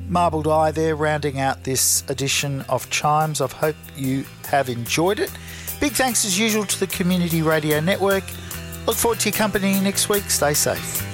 Marbled Eye there, rounding out this edition of Chimes. I hope you have enjoyed it. Big thanks as usual to the Community Radio Network. Look forward to your company next week. Stay safe.